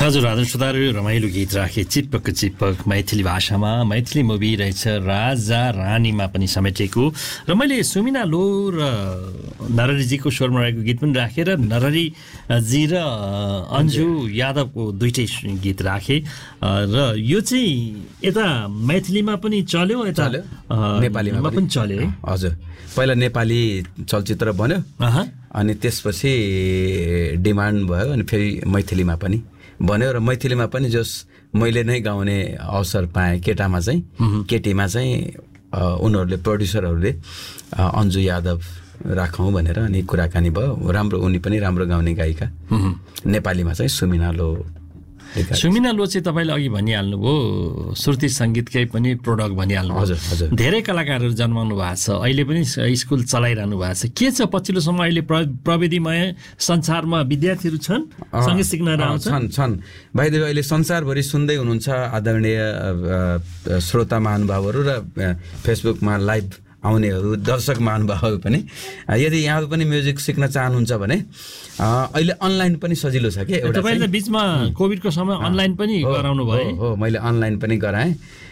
हजुर आदर सुधार रमाइलो गीत राखे चिपक चिपक मैथिली भाषामा मैथिली मुभी रहेछ राजा रानीमा पनि समेटेको र मैले सुमिना लो र नरहरीजीको स्वरमा रहेको गीत पनि राखेँ र नरहरीजी र अन्जु यादवको दुईटै गीत राखेँ र यो चाहिँ यता मैथिलीमा पनि चल्यो यता नेपालीमा पनि चल्यो है हजुर पहिला नेपाली चलचित्र बन्यो अनि त्यसपछि डिमान्ड भयो अनि फेरि मैथिलीमा पनि बन्यो र मैथिलीमा पनि जस मैले नै गाउने अवसर पाएँ केटीमा चाहिँ उनीहरूले प्रोड्युसरहरूले अन्जु यादव राखौँ भनेर अनि कुराकानी भयो राम्रो उनी पनि राम्रो गाउने गायिका नेपालीमा चाहिँ सुमिना लो चाहिँ तपाईँले अघि भनिहाल्नुभयो श्रुति सङ्गीतकै पनि प्रोडक्ट भनिहाल्नु हजुर हजुर धेरै कलाकारहरू जन्माउनु भएको छ अहिले पनि स्कुल चलाइरहनु भएको छ के छ पछिल्लो समय अहिले प्रविधिमय संसारमा विद्यार्थीहरू छन् सङ्गीत सिक्न छन् भाइदेव अहिले संसारभरि सुन्दै हुनुहुन्छ आदरणीय श्रोता महानुभावहरू र फेसबुकमा लाइभ आउनेहरू दर्शक महानुभावहरू पनि यदि यहाँ पनि म्युजिक सिक्न चाहनुहुन्छ भने अहिले अनलाइन पनि सजिलो छ के एउटा तपाईले बीचमा कोभिडको समय अनलाइन पनि गराउनु भयो हो मैले अनलाइन पनि गराएँ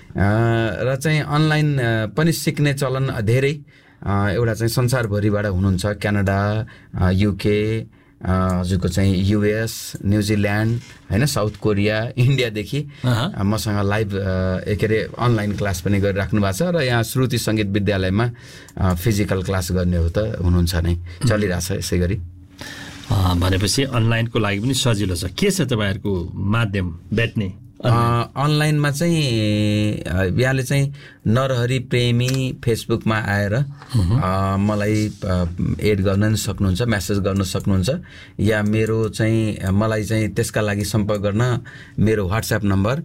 र चाहिँ अनलाइन पनि सिक्ने चलन धेरै एउटा चाहिँ संसारभरिबाट हुनुहुन्छ क्यानाडा युके हजुरको चाहिँ युएस न्युजिल्यान्ड हैन साउथ कोरिया इन्डियादेखि मसँग लाइभ के अरे अनलाइन क्लास पनि गरिराख्नु भएको छ र यहाँ श्रुति सङ्गीत विद्यालयमा फिजिकल क्लास गर्नेहरू त हुनुहुन्छ नै चलिरहेछ यसै गरी भनेपछि अनलाइनको लागि पनि सजिलो छ के छ तपाईँहरूको माध्यम भेट्ने अनलाइनमा चाहिँ यहाँले चाहिँ नरहरी प्रेमी फेसबुकमा आएर मलाई एड गर्न पनि सक्नुहुन्छ मेसेज गर्न सक्नुहुन्छ या मेरो चाहिँ मलाई चाहिँ त्यसका लागि सम्पर्क गर्न मेरो व्हाट्सएप नम्बर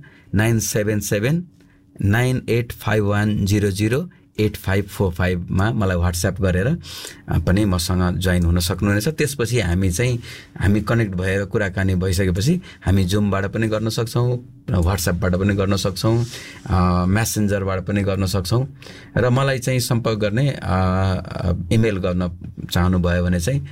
977985100845 मा मलाई व्हाट्सएप गरेर पनि मसँग जोइन हुन सक्नुहुनेछ त्यसपछि हामी कनेक्ट भएर कुराकानी भइसकेपछि हामी जुमबाट पनि गर्न सक्छौँ व्हाट्सएपबाट पनि गर्न सक्छौँ मेसेन्जरबाट पनि गर्न सक्छौँ र मलाई चाहिँ सम्पर्क गर्ने इमेल गर्न चाहनुभयो भने चाहिँ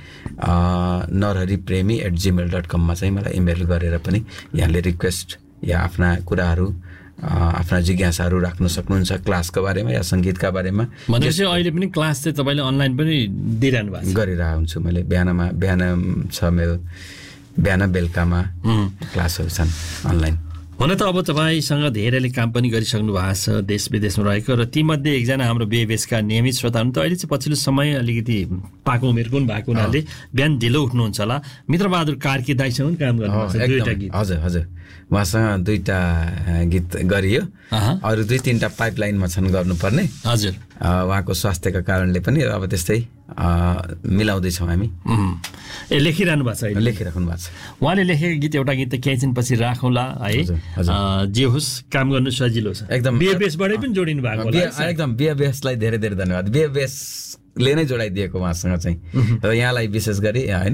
narharipremi@gmail.com मा चाहिँ मलाई इमेल गरेर पनि यहाँले रिक्वेस्ट या आफ्ना कुराहरू आफ्ना जिज्ञासाहरू राख्न सक्नुहुन्छ क्लासको बारेमा या सङ्गीतका बारेमा भनेपछि अहिले पनि क्लास चाहिँ तपाईँले अनलाइन पनि दिइरहनु भएको छ गरिरहेको हुन्छु मैले बिहान छ मेरो बिहान बेलुकामा क्लासहरू छन् अनलाइन हुन त अब तपाईँसँग धेरैले काम पनि गरिसक्नु भएको छ देश विदेशमा रहेको र तीमध्ये एकजना हाम्रो बेबेसका नियमित श्रोता हुनु त अहिले चाहिँ पछिल्लो समय अलिकति पाको उमेरको पनि भएको हुनाले बिहान ढिलो उठ्नुहुन्छ होला मित्रबहादुर कार्की दाइसँग पनि काम गर्नुहुन्छ हजुर हजुर उहाँसँग 2टा गीत गरियो अरू 2-3टा पाइपलाइनमा छन् गर्नुपर्ने हजुर उहाँको स्वास्थ्यका कारणले पनि अब त्यस्तै मिलाउँदैछौँ हामी लेखिरहनु भएको छ लेखिराख्नु भएको छ उहाँले लेखेको गीत एउटा गीत त केही दिन पछि राखौँला है जे होस् काम गर्नु सजिलो छ एकदम बिएबेसबाटै पनि जोडिनु भएको होला एकदम बिएबेसलाई धेरै धेरै धन्यवाद बिएबेसले नै जोडाइदिएको उहाँसँग चाहिँ र यहाँलाई विशेष गरी होइन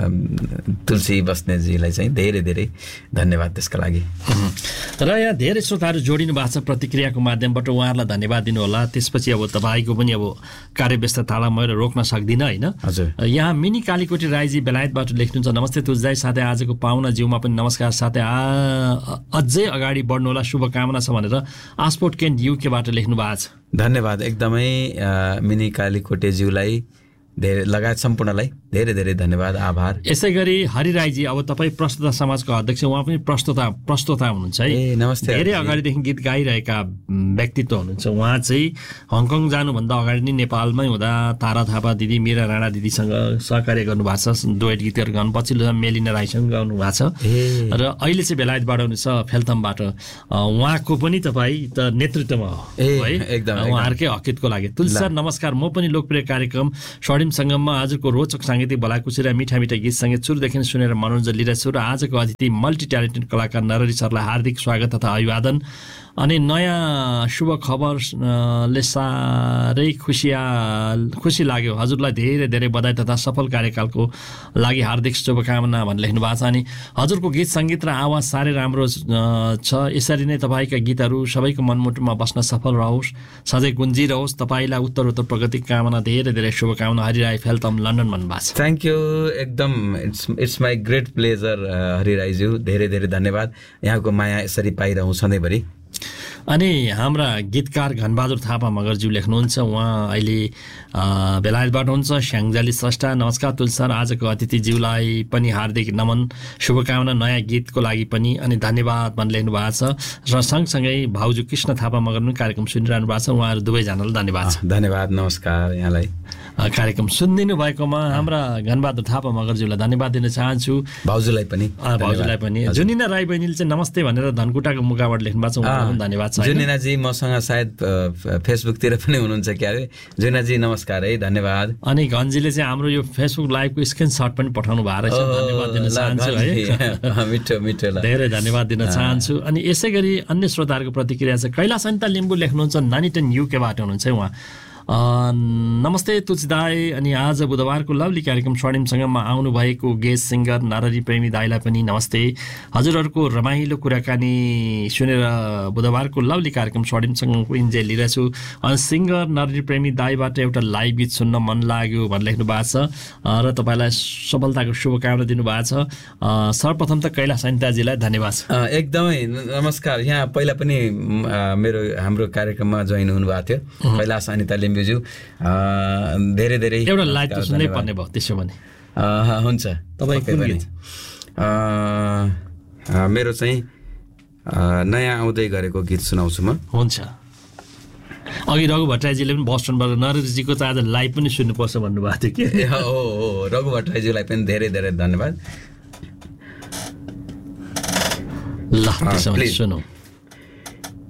तुलसी बस्नेतजीलाई चाहिँ धेरै धेरै धन्यवाद त्यसका लागि र यहाँ धेरै श्रोताहरू जोडिनु भएको छ प्रतिक्रियाको माध्यमबाट उहाँहरूलाई धन्यवाद दिनु होला त्यसपछि अब तपाईँको पनि अब कार्यव्यस्ततालाई मैले रोक्न सक्दिनँ होइन यहाँ मिनी कालीकोटी राईजी बेलायतबाट लेख्नुहुन्छ नमस्ते तुलसी साथै आजको पाहुना ज्यूमा पनि नमस्कार साथै अझै अगाडि बढ्नु होला शुभकामना छ भनेर आस्पोर्ट केन्ट युकेबाट लेख्नु भएको छ धन्यवाद एकदमै मिनी कालीकोटेज्यूलाई धेरै लगायत सम्पूर्णलाई धेरै धेरै धन्यवाद आभार यसै गरी हरि राईजी अब तपाईँ प्रस्तुता समाजको अध्यक्ष उहाँ पनि प्रस्तुता हुनुहुन्छ है नमस्ते धेरै अगाडिदेखि गीत गाइरहेका व्यक्तित्व हुनुहुन्छ उहाँ चाहिँ हङकङ जानुभन्दा अगाडि नै नेपालमै हुँदा तारा थापा दिदी मीरा राणा दिदीसँग सहकार्य गर्नुभएको छ डुएट गीतहरू गाउनु पछिल्लो मेलिना राईसँग गाउनु भएको छ र अहिले चाहिँ बेलायतबाट हुनुहुन्छ फेल्थमबाट उहाँको पनि तपाईँ त नेतृत्वमा हो है एकदम उहाँहरूकै हकितको लागि तुलसी सर नमस्कार म पनि लोकप्रिय कार्यक्रम सङ्गममा आजको रोचक साङ्गीतिक भलाकुसी र मिठा मिठा गीत सङ्गीत सुरुदेखि सुनेर मनोरञ्जन लिइरहेछु र आजको अतिथि मल्टी ट्यालेन्टेड कलाकार नरहरी सरलाई हार्दिक स्वागत तथा अभिवादन अनि नयाँ शुभ खबरले साह्रै खुसी लाग्यो हजुरलाई धेरै धेरै बधाई तथा सफल कार्यकालको लागि हार्दिक शुभकामना भनेर लेख्नु भएको छ अनि हजुरको गीत सङ्गीत र आवाज साह्रै राम्रो छ यसरी नै तपाईँका गीतहरू सबैको मनमुटुमा बस्न सफल रहोस् सधैँ गुन्जिरहोस् तपाईँलाई उत्तरोत्तर प्रगतिको कामना धेरै धेरै शुभकामना हरि राई फेल्तम लन्डन भन्नुभएको छ। थ्याङ्क यू, एकदम it's my great pleasure Hari राईज्यू, धेरै धेरै धन्यवाद। यहाँको माया यसरी पाइरहँ सधैँभरि। अनि हाम्रा गीतकार घनबहादुर थापा मगरज्यू लेख्नुहुन्छ, उहाँ अहिले बेलायतबाट हुनुहुन्छ। स्याङ्जाली स्रष्टा, नमस्कार तुलसी सर, आजको अतिथिज्यूलाई पनि हार्दिक नमन, शुभकामना नयाँ गीतको लागि पनि, अनि धन्यवाद भनेर लेख्नु भएको छ। र सँगसँगै भाउजू कृष्ण थापा मगर पनि कार्यक्रम सुनिरहनु भएको छ, उहाँहरू दुवैजनालाई धन्यवाद छ। धन्यवाद, नमस्कार यहाँलाई। कार्यक्रम सुनिदिनु भएकोमा हाम्रा घनबहादुर थापा मगरज्यूलाई धन्यवाद दिन चाहन्छु। भाउजूलाई पनि जुनिना राई बहिनीले चाहिँ नमस्ते भनेर धनकुटाको मुकाबाट लेख्नु भएको छ, उहाँलाई पनि धन्यवाद छ। जुनिनाजी मसँग सायद फेसबुकतिर पनि हुनुहुन्छ क्या अरे। जुनिनाजी नमस्कार है, धन्यवाद। अनि घन्जीले चाहिँ हाम्रो यो फेसबुक लाइभको स्क्रिनसट पनि पठाउनु भएको रहेछ, धन्यवाद दिन चाहन्छु है। मिठो मिठो, धेरै धन्यवाद दिन चाहन्छु। अनि यसै गरी अन्य श्रोताहरूको प्रतिक्रिया छ। कैलाश अनिता लिम्बू लेख्नुहुन्छ, नानीटन युकेबाट हुनुहुन्छ उहाँ। नमस्ते तुलसी दाई, अनि आज बुधबारको लभली कार्यक्रम स्वर्णिमसँगमा आउनुभएको गेस्ट सिङ्गर नरहरी प्रेमी दाईलाई पनि नमस्ते। हजुरहरूको रमाइलो कुराकानी सुनेर बुधबारको लभली कार्यक्रम स्वर्णिमसँगको इन्जोय लिइरहेछु। अनि सिङ्गर नरहरी प्रेमी दाईबाट एउटा लाइभ गीत सुन्न मन लाग्यो भनेर लेख्नु भएको छ र तपाईँलाई सफलताको शुभकामना दिनुभएको छ। सर्वप्रथम त कैलाश अनिताजीलाई धन्यवाद छ। एकदमै नमस्कार। यहाँ पहिला पनि हाम्रो कार्यक्रममा जोइन हुनुभएको थियो कैलाश अनिता लिम्बू ज्यू, धेरै धेरै। एउटा लाइभ त सुन्नै पर्ने भयो त्यसो भने। हुन्छ, तपाईँ कुन गीत? मेरो चाहिँ नयाँ आउँदै गरेको गीत सुनाउँछु म। हुन्छ। अघि रघु भट्टराईजीले पनि बस्टनबाट नरहरीजीको त आज लाइभ पनि सुन्नुपर्छ भन्नुभएको थियो कि। हो, रघु भट्टराईजीलाई पनि धेरै धेरै धन्यवाद। ल त्यसो भने सुनौँ।